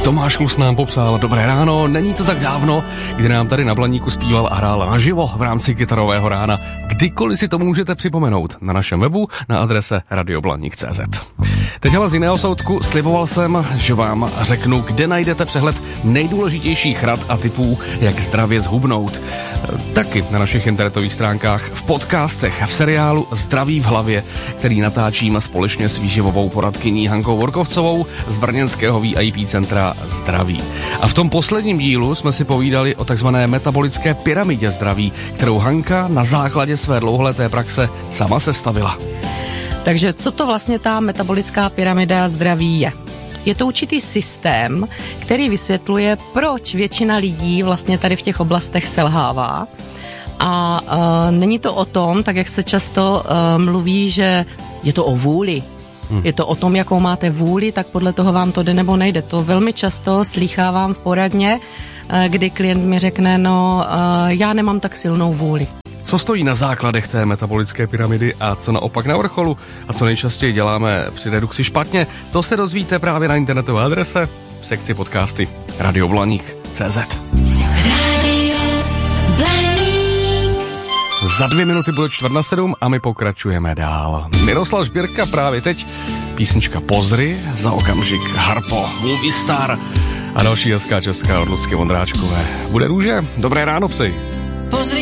Tomáš Klus nám popsal dobré ráno, není to tak dávno, kdy nám tady na Blaníku zpíval a hrál naživo v rámci Kytarového rána. Kdykoliv si to můžete připomenout na našem webu na adrese radioblanik.cz. Teď ale z jiného soudku sliboval jsem, že vám řeknu, kde najdete přehled nejdůležitějších rad a tipů, jak zdravě zhubnout. Taky na našich internetových stránkách, v podcastech, v seriálu Zdraví v hlavě, který natáčím společně s výživovou poradkyní Hankou Vorkovcovou z brněnského VIP centra Zdraví. A v tom posledním dílu jsme si povídali o takzvané metabolické pyramidě zdraví, kterou Hanka na základě své dlouholeté praxe sama sestavila. Takže co to vlastně ta metabolická pyramida zdraví je? Je to určitý systém, který vysvětluje, proč většina lidí vlastně tady v těch oblastech selhává. A není to o tom, tak jak se často mluví, že je to o vůli. Je to o tom, jakou máte vůli, tak podle toho vám to jde nebo nejde. To velmi často slýchávám v poradně, kdy klient mi řekne, já nemám tak silnou vůli. Co stojí na základech té metabolické pyramidy a co naopak na vrcholu? A co nejčastěji děláme při redukci špatně? To se dozvíte právě na internetové adrese v sekci podcasty radioblanik.cz. Za 2 minuty bude 6:45 a my pokračujeme dál. Miroslav Žbírka právě teď, písnička Pozry, za okamžik Harpo, Movie Star a další hezká česká od Lucky Vondráčkové. Bude růže? Dobré ráno, psi. Pozri